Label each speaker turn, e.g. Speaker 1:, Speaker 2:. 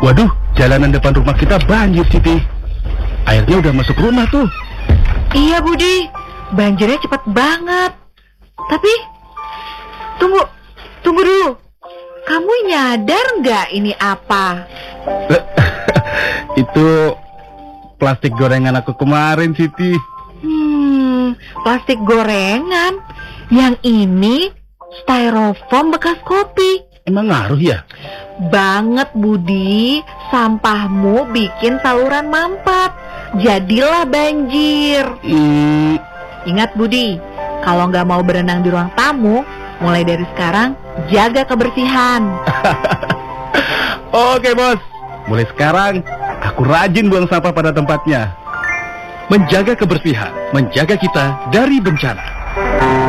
Speaker 1: Waduh, jalanan depan rumah kita banjir, Siti. Airnya udah masuk rumah tuh.
Speaker 2: Iya, Budi. Banjirnya cepet banget. Tapi, tunggu dulu. Kamu nyadar nggak ini apa?
Speaker 1: Itu plastik gorengan aku kemarin, Siti.
Speaker 2: Plastik gorengan. Yang ini styrofoam bekas kopi.
Speaker 1: Emang ngaruh ya?
Speaker 2: Banget, Budi. Sampahmu bikin saluran mampet. Jadilah banjir. Ingat, Budi, kalau nggak mau berenang di ruang tamu, mulai dari sekarang jaga kebersihan.
Speaker 1: Oke, Bos. Mulai sekarang aku rajin buang sampah pada tempatnya. Menjaga kebersihan, menjaga kita dari bencana.